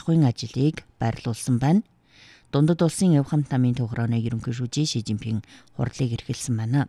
ахуйн ажлыг байрлуулсан байна. Дундад улсын Яв хамт намын төвхрооны ерөнхий шүүжээ Ши Жинпин хурлыг эрхэлсэн байна.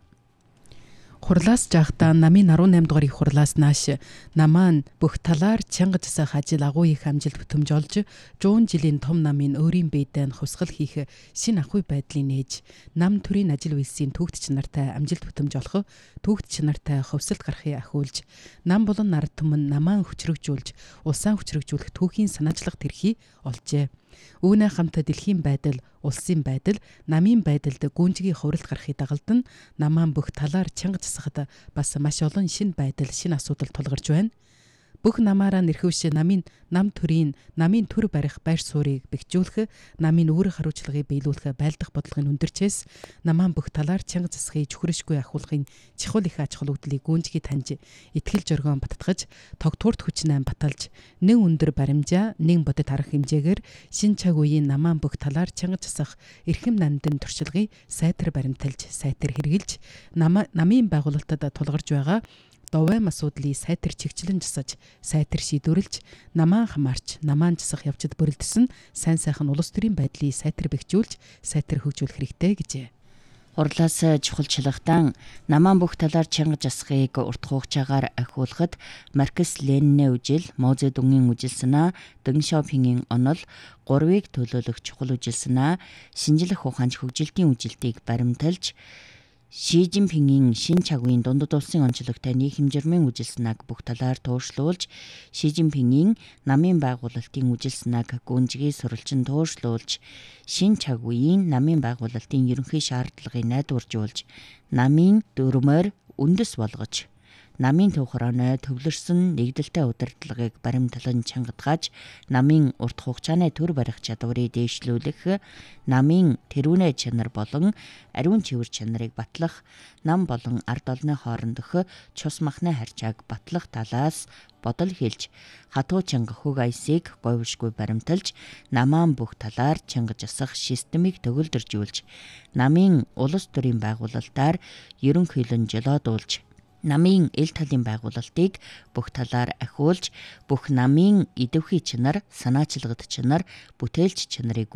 Хурлаас жаахтаа намын 18 дугаар их хурлаас нааш намаан бүх талаар чанга засах ажил агуу их амжилт бүтэмжүүлж 100 жилийн том намын өөрийн биедэн хувьсгал хийх шинэ ахуй байдлыг нээж нам төрийн ажил үйлсийн түүхт чанартай амжилт бүтэмж олох түүхт чанартай хувьсалт гарахыг ахиулж нам болон ард түмэн намаан хүчрэгжүүлж улсаа хүчрэгжүүлэх түүхийн санаачлах тэрхий олжээ. Үүнээ хамтаа дэлхийн байдал, улсын байдал, намын байдалд гүнзгий хувиралт гарахыг дагалдан намаан бүх талаар чанга засахад бас маш олон шинэ байдал, шинэ асуудал тулгарч байна. Бүх намаараа нэрхүүш намын нам төрийн намын төр барих байр суурийг бэхжүүлэх, намын үүрэг хариуцлагыг биелүүлэх байлдах бодлогын өндөрчээс намаан бүх талаар чанга засахыг чухрашгүй ахуулахын чухал их ач холбогдлыг гүнзгий таньж, итгэл жоргоон баттгаж, тогтворт хүчнээн баталж, нэг өндөр баримжаа, нэг бодит арга хэмжээгээр шин цаг үеийн намаан бүх талаар чанга засах эрхэм нандин туршлагыг сайтар баримталж, сайтар хэрэгжилж, намын байгуулалтад тулгарч байгаа довэм асуудлыг сайтар чигчлэн засаж, сайтар шийдвэрлэж, намаан хамаарч, намаан засах явцад бүрэлдэсэн сайн сайхан улс төрийн байдлыг сайтар бэхжүүлж, сайтар хөгжүүлэх хэрэгтэй гэжээ. Хурлаас чухалчлагтан намаан бүх талаар чанга засахыг урт хугацаагаар ахиулахад Маркс Ленинийн үжил, Мао Цзэдунгийн үжил санаа, Дэн Шаопингийн онол, гурвыг төлөөлөх чухал үжил санаа, шинжлэх ухаанч хөгжилтийн үжилтийг баримталж, Ши Жинпингийн шин цаг үеийн дундад улсын онцлогтой нийгэм журмын үжил санааг бүх талаар туушруулж, Ши Жинпингийн намын байгуулалтын үжил санааг гүнзгий сурвалжин туушруулж, шин цаг үеийн намын байгуулалтын ерөнхий шаардлагыг найдваржуулж, намын дүрмээр үндэс болгож, намын төвхрооны төвлөрсөн нэгдэлтэй удирдлагыг баримтлан чангадгаж, намын урт хугацааны төр барих чадварыг дээшлүүлэх, намын тэрүүнэ чанар болон ариун чивэр чанарыг батлах, нам болон ард олны хоорондох цус махны харьцааг батлах талаас бодол хэлж, хатуу чанга хөг аясыг говьшгүй баримталж, намаан бүх талаар чанга засах системийг төгөлдржүүлж, намын улс төрийн байгуулалтаар ерөнхийлөн жолоодуулж, намын эл талын байгуулалтыг бүх талаар ахиулж, бүх намын идэвхий чанар, санаачлагд чанар, бүтээлч чанарыг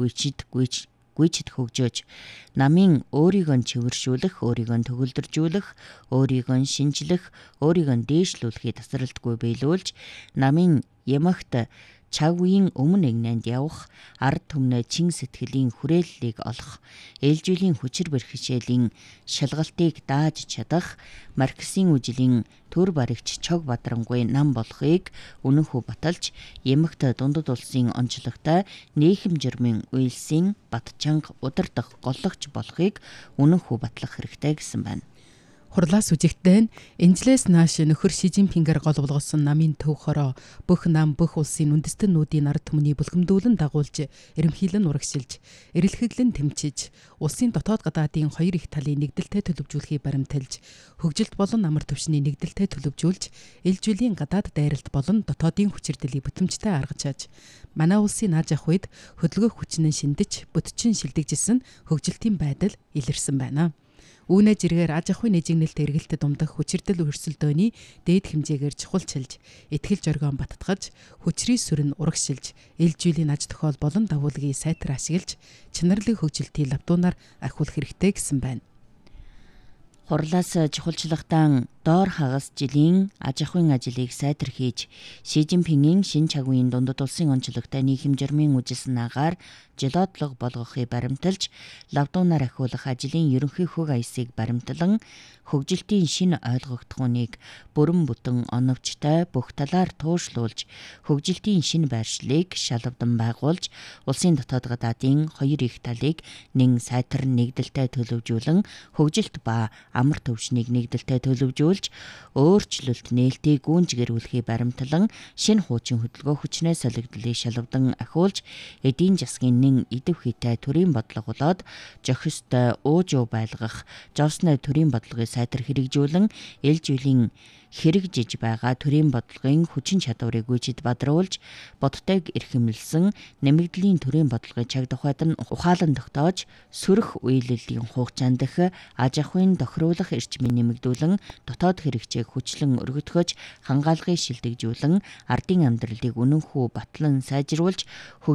гүйчид хөгжөөж, намын өөрийгөө чивэршүүлэх, өөрийгөө төгөлдржүүлэх, өөрийгөө шинжлэх, өөрийгөө дээшлүүлэхийг тасралтгүй биелүүлж, намын ямагт цаг үеийн өмнө игнэнд явах, ард түмнээ чин сэтгэлийн хүрээллийг олох, ээлжүүлийн хүчир бэрхшээлийн шалгалтыг дааж чадах, Марксийн үжилийн төр баригч Чог Бадрангуй нам болохыг үнэнхүү баталж, ямагт дундад улсын онцлогтой нийгэм журмын үйлсийн батчанга удирдах голлогч болохыг үнэнхүү батлах хэрэгтэй гэсэн байна. Хурлаас үжигтэн энэжлээс нааш нөхөр Ши Жинпингээр гол болгосон намын төв хороо бүх нам бүх улсын үндэстэнүүдийн ард түмний бүлгэмдүүлэн дагуулж, эрэмхийлэн урагшилж, эрэлхэглэн тэмчиж, улсын дотоод гадаадын хоёр их талын нэгдэлтэй төлөвжүүлэхийг баримталж, хөгжилт болон амар төвшний нэгдэлтэй төлөвжүүлж, эл жилийн гадаад дайралт болон дотоодын хүчирдэлийг бүтэмжтэй аргачааж, манай улсын нааж ах үед хөдөлгөөх хүчнэн шиндэж, бүтчин шилдэгжсэн хөгжилтийн байдал илэрсэн байна. Үүнээ зэргээр аж ахуйн нэжигнэлт эргэлтэд умдах хүчирдэл өрсөлдөөний дээд хэмжээгээр чухалчилж, итгэл жоргоон баттгаж, хүчрийн сүрэн урагшилж, эл жилийн аж тохиол болон дагуулгыг сайтар ашиглаж, чанарлын хөгжилтийн лавдуунаар ахиулах хэрэгтэй гэсэн байна. Хурлаас чухалчлагтан доор хагас жилийн аж ахуйн ажлыг сайтар хийж, Ши Жинпингийн шин цаг үеийн дундад улсын онцлогтой нийгэм журмын үжил санаагаар жолоодлого болгохыг баримталж, лавдуунаар ахиулах ажлын ерөнхий хөг аясыг баримтлан, хөгжилтийн шинэ ойлгогдохууныг бүрэн бүтэн оновчтой бүх талаар туушруулж, хөгжилтийн шинэ байршлыг шалгавдан байгуулж, улсын дотоод гадаадын хоёр их талыг нэг сайтар нэгдэлтэй төлөвжүүлэн, хөгжилт ба амар төвшнийг нэгдэлтэй төлөвжүүлж, өөрчлөлт нээлтийг гүйцэтгүүлэхийг баримтлан, шинэ хуучин хөдөлгөөн хүчнээ солигдлыг шалгавдан ахиулж, эдийн засгийн нэн идэвхийтэй төрийн бодлого болоод, зохистой уужуу байлгах, жовсны төрийн бодлогыг сайтар хэрэгжүүлэн, эл жилийн хэрэгжиж байгаа төрийн бодлогын хүчин чадварыг гүйцэд бадруулж, бодтойг эрхэмлсэн, нэмэгдлийн төрийн бодлогыг чаг тухайд нь ухаалан тогтоож, сөрөх үйлдлийн хугацаанд дэх аж ахуйн тохируулах эрчмийг нэмэгдүүлэн, дотоод хэрэгцээг хүчлэн өргөдгөж, хангаалгыг шилдэгжүүлэн, ардын амьдралыг үнэнхүү батлан сайжруулж,